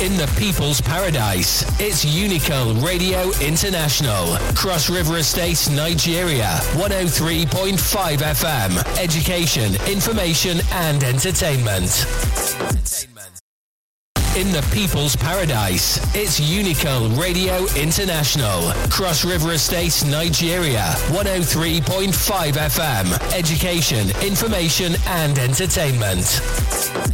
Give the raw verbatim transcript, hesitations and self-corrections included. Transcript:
In the People's Paradise, it's Unical Radio International. Cross River Estate, Nigeria. one oh three point five F M. Education, information and entertainment. In the People's Paradise, it's Unical Radio International. Cross River Estate, Nigeria. one oh three point five F M. Education, information and entertainment.